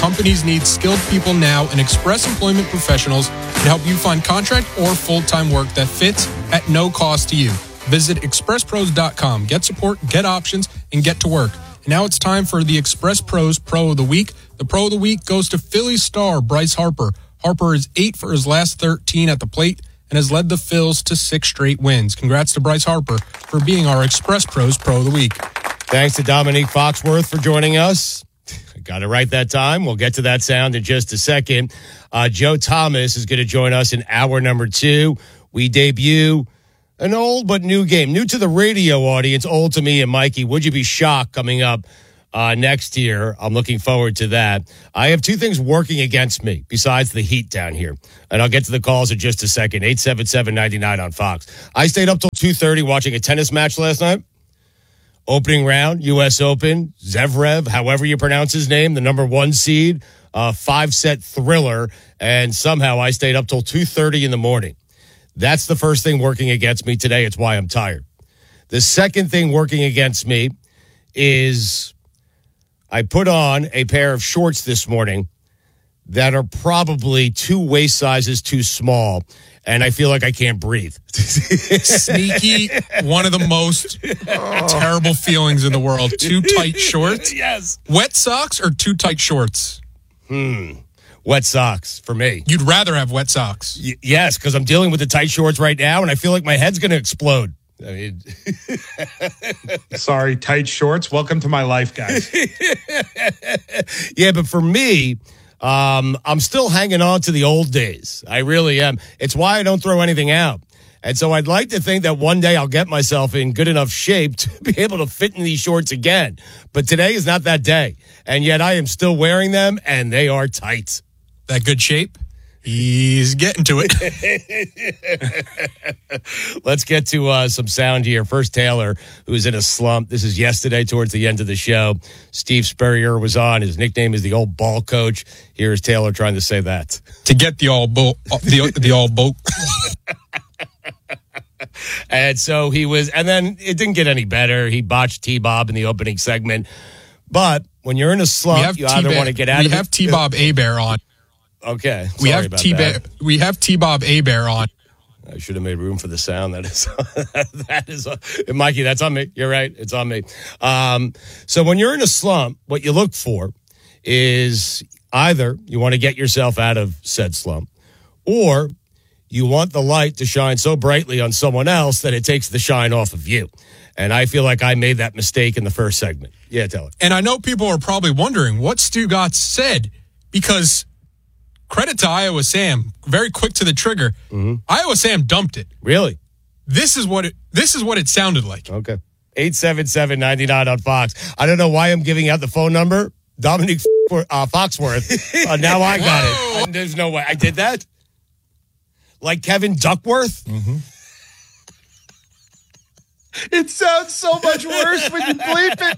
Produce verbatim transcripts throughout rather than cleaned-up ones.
Companies need skilled people now, and Express Employment Professionals can help you find contract or full-time work that fits at no cost to you. Visit express pros dot com. Get support, get options, and get to work. And now it's time for the Express Pros Pro of the Week. The Pro of the Week goes to Philly star Bryce Harper. Harper is eight for his last thirteen at the plate and has led the Phils to six straight wins. Congrats to Bryce Harper for being our Express Pros Pro of the Week. Thanks to Dominique Foxworth for joining us. I got it right that time. We'll get to that sound in just a second. Uh, Joe Thomas is going to join us in hour number two. We debut an old but new game. New to the radio audience, old to me and Mikey. Would you be shocked coming up uh, next year? I'm looking forward to that. I have two things working against me besides the heat down here. And I'll get to the calls in just a second. eight seven seven, nine nine on Fox. I stayed up till two thirty watching a tennis match last night. Opening round, U S Open, Zverev, however you pronounce his name, the number one seed, uh, five-set thriller. And somehow I stayed up till two thirty in the morning. That's the first thing working against me today. It's why I'm tired. The second thing working against me is I put on a pair of shorts this morning that are probably two waist sizes too small, and I feel like I can't breathe. Sneaky, one of the most oh. terrible feelings in the world. Too tight shorts? Yes. Wet socks or too tight shorts? Hmm. Wet socks for me. You'd rather have wet socks? Y- yes, because I'm dealing with the tight shorts right now, and I feel like my head's going to explode. I mean, sorry, tight shorts. Welcome to my life, guys. Yeah, but for me, um, I'm still hanging on to the old days. I really am. It's why I don't throw anything out. And so I'd like to think that one day I'll get myself in good enough shape to be able to fit in these shorts again. But today is not that day. And yet I am still wearing them, and they are tight. That good shape? He's getting to it. Let's get to uh, some sound here. First, Taylor, who's in a slump. This is yesterday towards the end of the show. Steve Spurrier was on. His nickname is the old ball coach. Here's Taylor trying to say that. To get the all boat. The, the all boat. And so he was, and then it didn't get any better. He botched T-Bob in the opening segment. But when you're in a slump, you either want to get out of it. We have T-Bob A-Bear on. Okay. We have T we have T-Bob A-Bear on. I should have made room for the sound. That is, that is, uh, Mikey, that's on me. You're right. It's on me. Um, so when you're in a slump, what you look for is either you want to get yourself out of said slump, or you want the light to shine so brightly on someone else that it takes the shine off of you. And I feel like I made that mistake in the first segment. Yeah, tell it. And I know people are probably wondering what Stu Gotts said, because credit to Iowa Sam, very quick to the trigger. Mm-hmm. Iowa Sam dumped it. Really? This is what it, this is what it sounded like. Okay. eight seven seven, nine nine on Fox. I don't know why I'm giving out the phone number. Dominique uh, Foxworth. Uh, now I got it. Uh, there's no way. I did that? Like Kevin Duckworth? Mm-hmm. It sounds so much worse when you bleep it.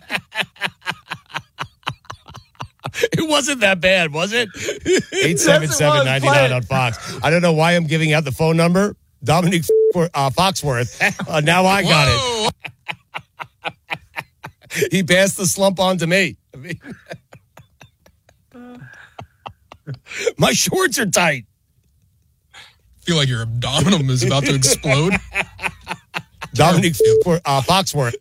It wasn't that bad, was it? eight seven seven, nine nine on Fox. I don't know why I'm giving out the phone number. Dominique uh, Foxworth. Uh, now I got it. He passed the slump on to me. I mean, my shorts are tight. I feel like your abdominal is about to explode. Dominique uh, Foxworth.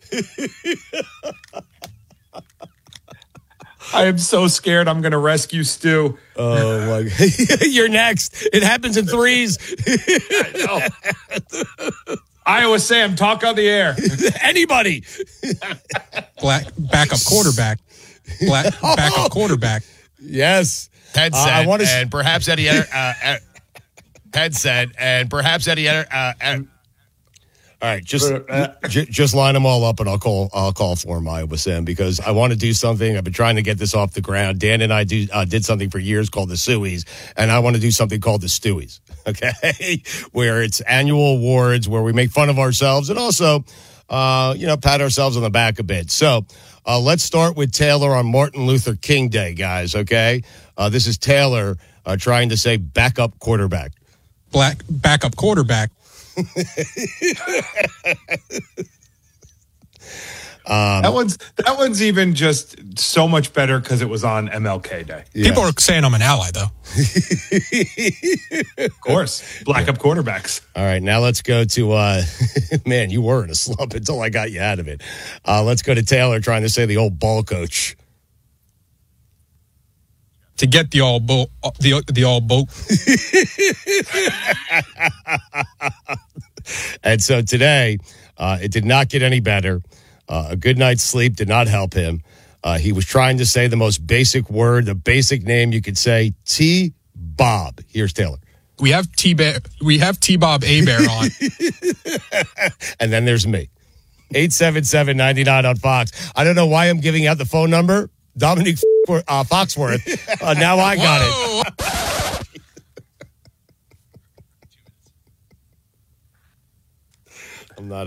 I am so scared I'm going to rescue Stu. Oh, my God. You're next. It happens in threes. I know. Iowa Sam, talk on the air. Anybody. Black backup quarterback. Black backup quarterback. Yes. Headset, uh, I wanna... and perhaps Eddie uh, uh, headset, and perhaps Eddie. Uh, uh, all right, just j- just line them all up, and I'll call I'll call for him, Iowa Sam, because I want to do something. I've been trying to get this off the ground. Dan and I do uh, did something for years called the Sueys, and I want to do something called the Stewies. Okay, where it's annual awards where we make fun of ourselves and also, uh, you know, pat ourselves on the back a bit. So uh, let's start with Taylor on Martin Luther King Day, guys. Okay, uh, this is Taylor uh, trying to say backup quarterback. Black backup quarterback. that one's that one's even just so much better because it was on M L K Day. Yeah. People are saying I'm an ally, though. Of course, black up quarterbacks. All right, now let's go to, uh, man, you were in a slump until I got you out of it. Uh, let's go to Taylor trying to say the old ball coach. To get the all boat, the the all boat. And so today, uh, it did not get any better. Uh, a good night's sleep did not help him. Uh, he was trying to say the most basic word, the basic name you could say, T-Bob. Here's Taylor. We have T Bear. We have T Bob A Bear on. And then there's me. eight seven seven, nine nine on Fox. I don't know why I'm giving out the phone number. Dominic uh, Foxworth. Uh, now I got Whoa. it. I'm not